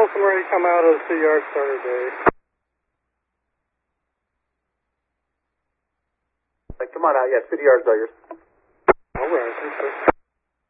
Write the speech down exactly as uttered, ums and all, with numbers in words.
Wilson ready to come out of the city yard starter day. Come on out, yeah, city yard's all yours. All right, thanks, sir.